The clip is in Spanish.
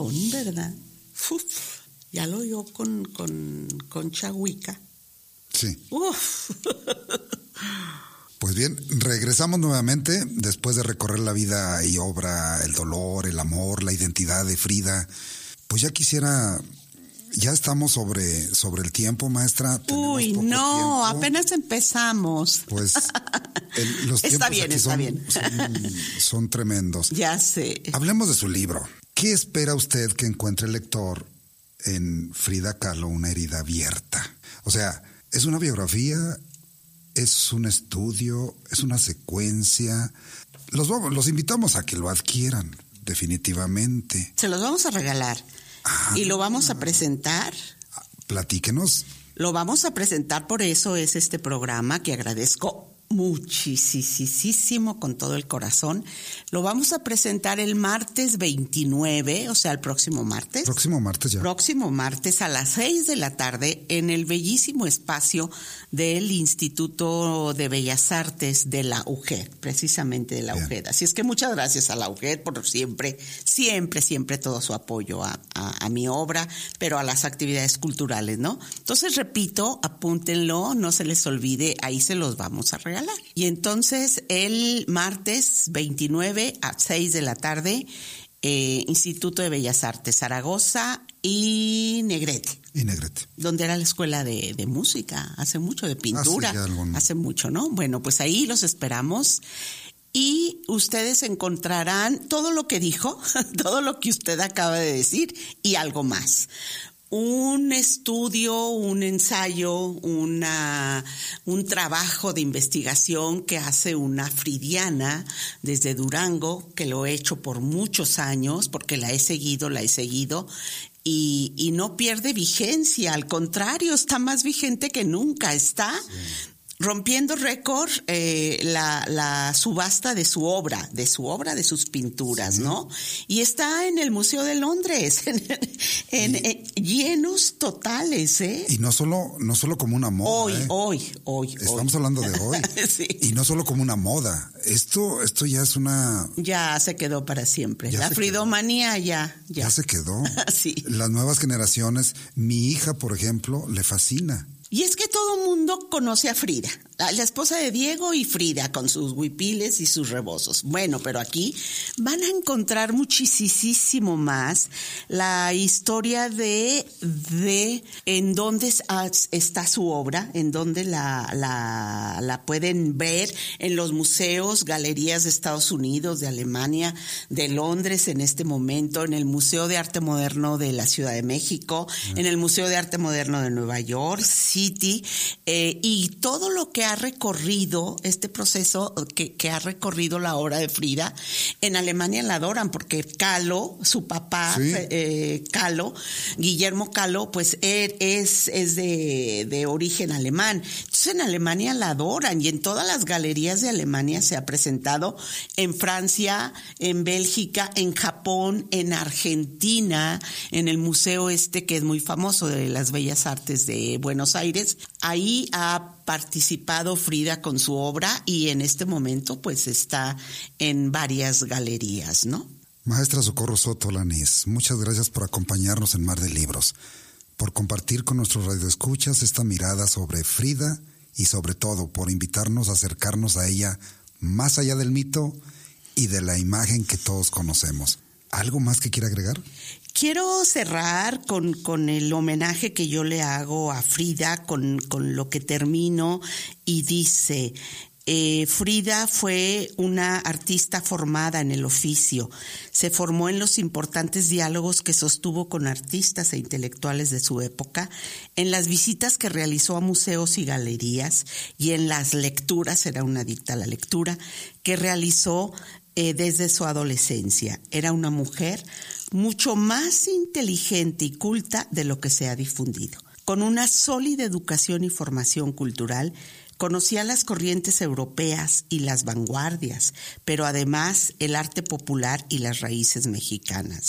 León, ¿verdad? Uf, ya lo oyó con Chahuica. Sí. Uf. Pues bien, regresamos nuevamente después de recorrer la vida y obra, el dolor, el amor, la identidad de Frida. Pues ya estamos sobre el tiempo, maestra. Uy, no, tiempo. Apenas empezamos. Pues los está tiempos bien, son tremendos. Ya sé. Hablemos de su libro. ¿Qué espera usted que encuentre el lector en Frida Kahlo, una herida abierta? O sea, ¿es una biografía? ¿Es un estudio? ¿Es una secuencia? Los invitamos a que lo adquieran, definitivamente. Se los vamos a regalar. Y lo vamos a presentar. Platíquenos. Lo vamos a presentar, por eso es este programa que agradezco muchísimo con todo el corazón. Lo vamos a presentar el martes 29, o sea, el próximo martes. Próximo martes ya. Próximo martes a las 6 de la tarde en el bellísimo espacio del Instituto de Bellas Artes de la UGED, precisamente de la UGED. Así es que muchas gracias a la UGED por siempre todo su apoyo a mi obra, pero a las actividades culturales, ¿no? Entonces, repito, apúntenlo, no se les olvide, ahí se los vamos a regalar. Y entonces el martes 29 a 6 de la tarde, Instituto de Bellas Artes, Zaragoza y Negrete. Donde era la escuela de música, hace mucho, de pintura, hace mucho, ¿no? Bueno, pues ahí los esperamos. Y ustedes encontrarán todo lo que dijo, todo lo que usted acaba de decir y algo más. Un estudio, un ensayo, un trabajo de investigación que hace una fridiana desde Durango, que lo he hecho por muchos años, porque la he seguido, y no pierde vigencia, al contrario, está más vigente que nunca, está rompiendo récord la subasta de su obra, de sus pinturas, ¿no? Y está en el Museo de Londres, llenos totales, ¿eh? Y no solo como una moda. Hoy. Estamos hablando de hoy. Sí. Y no solo como una moda. Esto ya es una... Ya se quedó para siempre. La fridomanía ya. Ya se quedó. Sí. Las nuevas generaciones, mi hija, por ejemplo, le fascina. Y es que todo mundo conoce a Frida, la esposa de Diego y Frida, con sus huipiles y sus rebozos. Bueno, pero aquí van a encontrar muchísimo más la historia de en dónde está su obra, en dónde la pueden ver en los museos, galerías de Estados Unidos, de Alemania, de Londres en este momento, en el Museo de Arte Moderno de la Ciudad de México, en el Museo de Arte Moderno de Nueva York City, y todo lo que ha recorrido este proceso, que ha recorrido la obra de Frida. En Alemania la adoran porque Kahlo, su papá, Kahlo, Guillermo Kahlo, pues es de origen alemán. Entonces en Alemania la adoran y en todas las galerías de Alemania se ha presentado, en Francia, en Bélgica, en Japón, en Argentina, en el museo que es muy famoso de las Bellas Artes de Buenos Aires. Ahí ha participado Frida con su obra y en este momento pues está en varias galerías, ¿no? Maestra Socorro Soto Lanís, muchas gracias por acompañarnos en Mar de Libros, por compartir con nuestros radioescuchas esta mirada sobre Frida y sobre todo por invitarnos a acercarnos a ella más allá del mito y de la imagen que todos conocemos. ¿Algo más que quiera agregar? Quiero cerrar con el homenaje que yo le hago a Frida, con lo que termino, y dice: Frida fue una artista formada en el oficio. Se formó en los importantes diálogos que sostuvo con artistas e intelectuales de su época, en las visitas que realizó a museos y galerías y en las lecturas, era una adicta a la lectura, que realizó desde su adolescencia. Era una mujer mucho más inteligente y culta de lo que se ha difundido. Con una sólida educación y formación cultural, conocía las corrientes europeas y las vanguardias, pero además el arte popular y las raíces mexicanas.